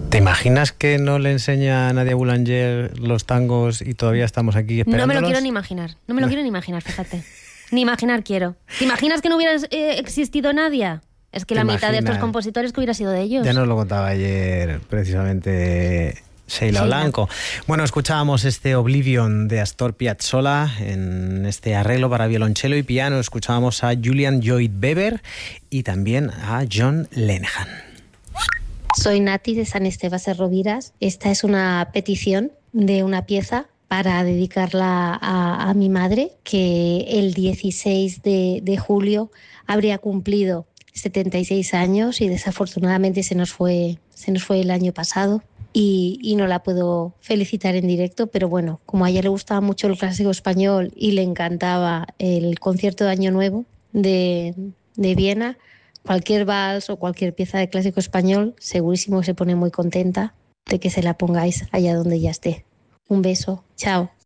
¿Te imaginas que no le enseña a Nadia Boulanger los tangos y todavía estamos aquí esperándolos? No me lo quiero ni imaginar, fíjate. Ni imaginar quiero. ¿Te imaginas que no hubiera existido Nadia? Es que la mitad de estos compositores que hubiera sido de ellos. Ya nos lo contaba ayer precisamente Sheila Blanco. Bueno, escuchábamos este Oblivion de Astor Piazzolla en este arreglo para violonchelo y piano. Escuchábamos a Julian Lloyd Webber y también a John Lenehan. Soy Nati de San Esteban de Rovira. Esta es una petición de una pieza para dedicarla a mi madre, que el 16 de julio habría cumplido 76 años y desafortunadamente se nos fue el año pasado y no la puedo felicitar en directo, pero bueno, como a ella le gustaba mucho el clásico español y le encantaba el concierto de Año Nuevo de Viena, cualquier vals o cualquier pieza de clásico español segurísimo que se pone muy contenta de que se la pongáis allá donde ella esté. Un beso, chao.